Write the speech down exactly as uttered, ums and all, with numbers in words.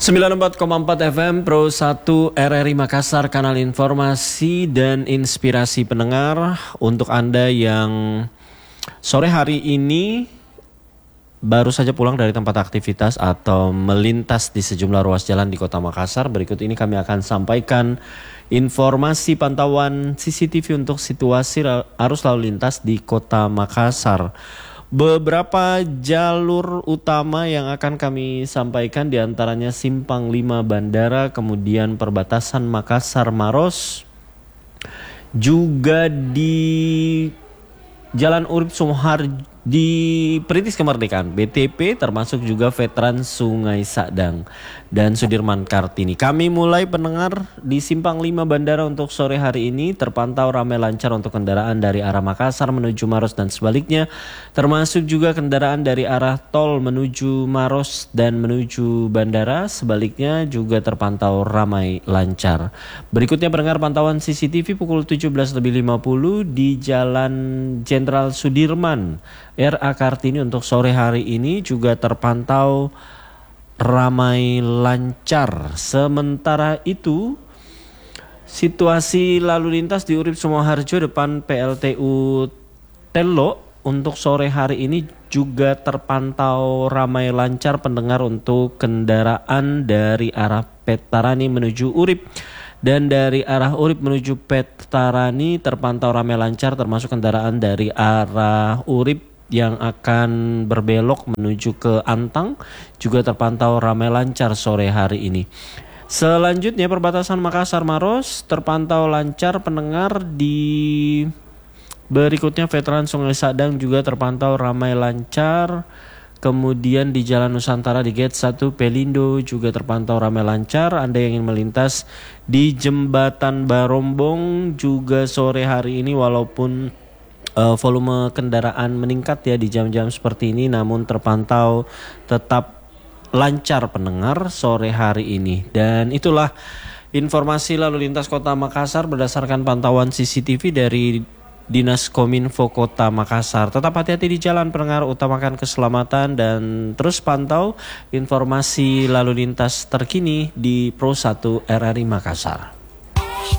sembilan puluh empat koma empat F M Pro satu R R I Makassar, kanal informasi dan inspirasi pendengar. Untuk Anda yang sore hari ini baru saja pulang dari tempat aktivitas atau melintas di sejumlah ruas jalan di Kota Makassar, berikut ini kami akan sampaikan informasi pantauan C C T V untuk situasi arus lalu lintas di Kota Makassar. Beberapa jalur utama yang akan kami sampaikan diantaranya Simpang lima Bandara, kemudian perbatasan Makassar Maros, juga di Jalan Urip Sumoharjo di Perintis Kemerdekaan B T P, termasuk juga Veteran Sungai Sadang dan Sudirman Kartini. Kami mulai pendengar di Simpang lima Bandara untuk sore hari ini terpantau ramai lancar untuk kendaraan dari arah Makassar menuju Maros dan sebaliknya, termasuk juga kendaraan dari arah tol menuju Maros dan menuju Bandara sebaliknya juga terpantau ramai lancar. Berikutnya pendengar pantauan C C T V pukul tujuh belas lebih lima puluh di Jalan Jenderal Sudirman R A Kartini untuk sore hari ini juga terpantau ramai lancar. Sementara itu, situasi lalu lintas di Urip Sumoharjo depan P L T U Tello untuk sore hari ini juga terpantau ramai lancar pendengar untuk kendaraan dari arah Petarani menuju Urip. Dan dari arah Urip menuju Petarani terpantau ramai lancar, termasuk kendaraan dari arah Urip yang akan berbelok menuju ke Antang juga terpantau ramai lancar sore hari ini. Selanjutnya perbatasan Makassar Maros terpantau lancar pendengar. Di berikutnya Veteran Sungai Sadang juga terpantau ramai lancar. Kemudian di Jalan Nusantara di Gate satu Pelindo juga terpantau ramai lancar. Anda yang ingin melintas di Jembatan Barombong juga sore hari ini walaupun Uh, volume kendaraan meningkat ya di jam-jam seperti ini, namun terpantau tetap lancar pendengar sore hari ini. Dan itulah informasi lalu lintas Kota Makassar berdasarkan pantauan C C T V dari Dinas Kominfo Kota Makassar. Tetap hati-hati di jalan pendengar, utamakan keselamatan dan terus pantau informasi lalu lintas terkini di Pro satu R R I Makassar.